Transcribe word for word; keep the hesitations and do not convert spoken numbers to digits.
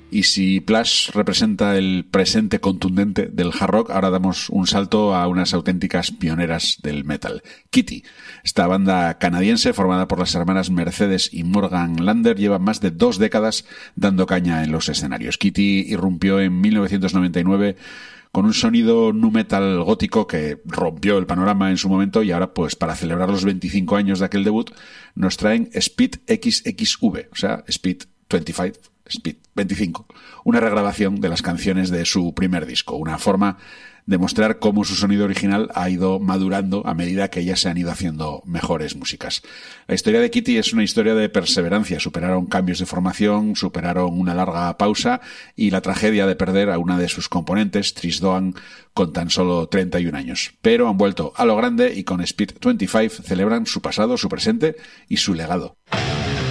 Y si Plush representa el presente contundente del hard rock, ahora damos un salto a unas auténticas pioneras del metal. Kittie, esta banda canadiense formada por las hermanas Mercedes y Morgan Lander, lleva más de dos décadas dando caña en los escenarios. Kittie irrumpió en mil novecientos noventa y nueve con un sonido nu metal gótico que rompió el panorama en su momento, y ahora, pues para celebrar los veinticinco años de aquel debut, nos traen Speed equis equis ve, o sea, Speed veinticinco, Speed veinticinco, una regrabación de las canciones de su primer disco, una forma de mostrar cómo su sonido original ha ido madurando a medida que ellas se han ido haciendo mejores músicas. La historia de Kittie es una historia de perseverancia. Superaron cambios de formación, superaron una larga pausa y la tragedia de perder a una de sus componentes, Trish Doan, con tan solo treinta y un años. Pero han vuelto a lo grande y con Speed veinticinco celebran su pasado, su presente y su legado.